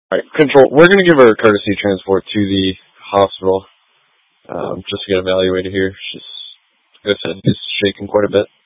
Alright, Control, we're going to give her a courtesy transport to the hospital, just to get evaluated here. She's, like I said, she's shaking quite a bit.